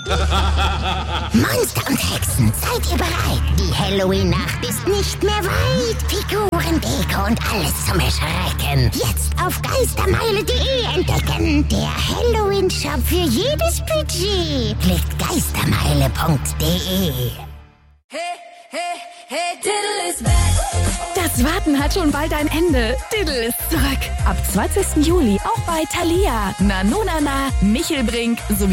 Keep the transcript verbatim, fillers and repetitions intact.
Monster und Hexen, seid ihr bereit? Die Halloween-Nacht ist nicht mehr weit. Figuren, Deko und alles zum Erschrecken. Jetzt auf geistermeile punkt de entdecken. Der Halloween-Shop für jedes Budget. Klickt geistermeile punkt de. Hey, hey, hey, Diddle is back. Das Warten hat schon bald ein Ende. Diddle ist zurück. Ab zwanzigsten Juli auch bei Thalia, Nanonana, Michelbrink sowie